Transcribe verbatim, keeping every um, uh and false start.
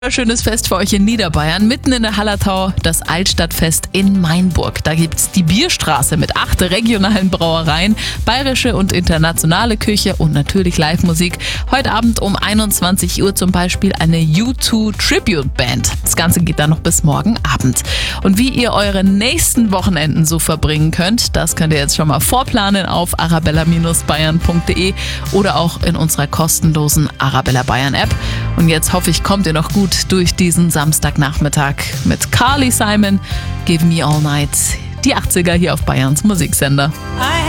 Schönes Fest für euch in Niederbayern, mitten in der Hallertau, das Altstadtfest in Mainburg. Da gibt's die Bierstraße mit acht regionalen Brauereien, bayerische und internationale Küche und natürlich Live-Musik. Heute Abend um einundzwanzig Uhr zum Beispiel eine U zwei Tribute Band. Das Ganze geht dann noch bis morgen Abend. Und wie ihr eure nächsten Wochenenden so verbringen könnt, das könnt ihr jetzt schon mal vorplanen auf arabella Bindestrich bayern punkt de oder auch in unserer kostenlosen Arabella Bayern App. Und jetzt hoffe ich, kommt ihr noch gut durch diesen Samstagnachmittag mit Carly Simon, Give Me All Night, die achtziger hier auf Bayerns Musiksender.